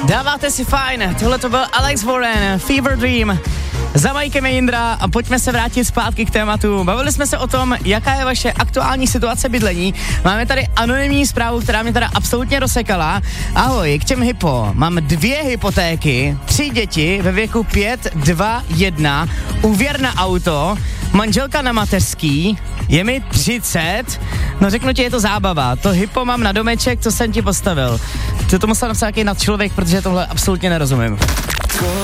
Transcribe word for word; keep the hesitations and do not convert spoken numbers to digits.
Dáváte si fajn, tohle to byl Alex Warren, Fever Dream. Za Majkem je Jindra a pojďme se vrátit zpátky k tématu. Bavili jsme se o tom, jaká je vaše aktuální situace bydlení. Máme tady anonymní zprávu, která mě teda absolutně rozsekala. Ahoj, k těm hypo. Mám dvě hypotéky, tři děti ve věku pět, dva, jedna, úvěr na auto, manželka na mateřský, je mi třicet, no řeknu ti, je to zábava. To hypo mám na domeček, co jsem ti postavil. Ty to musel napsat nějaký nadčlověk, protože tohle absolutně nerozumím.